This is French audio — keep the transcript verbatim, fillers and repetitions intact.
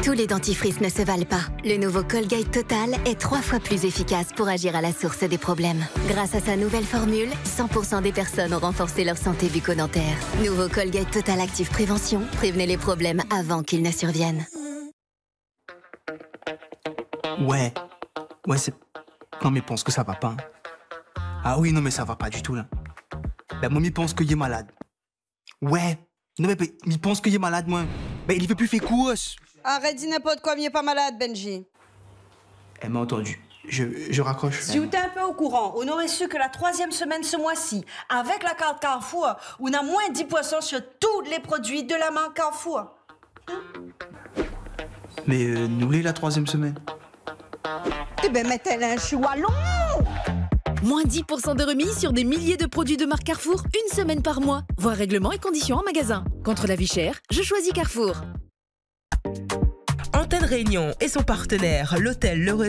Tous les dentifrices ne se valent pas. Le nouveau Colgate Total est trois fois plus efficace pour agir à la source des problèmes. Grâce à sa nouvelle formule, cent pour cent des personnes ont renforcé leur santé bucco-dentaire. Nouveau Colgate Total Active Prévention, prévenez les problèmes avant qu'ils ne surviennent. Ouais, ouais, c'est... Non mais pense que ça va pas. Hein. Ah oui, non mais ça va pas du tout là. La momie pense qu'il est malade. Ouais, non mais il pense qu'il est malade, moi. Mais il veut plus faire course. Arrête, dis n'importe quoi, il est pas malade, Benji. Elle m'a entendu. Je, je raccroche. Si vous êtes un peu au courant, on aurait su que la troisième semaine ce mois-ci, avec la carte Carrefour, on a moins dix pour cent sur tous les produits de la marque Carrefour. Mais euh, nous l'est la troisième semaine. Eh ben, mettez un chou à long. Moins dix pour cent de remise sur des milliers de produits de marque Carrefour, une semaine par mois. Voir règlements et conditions en magasin. Contre la vie chère, je choisis Carrefour. Antenne Réunion et son partenaire, l'hôtel Le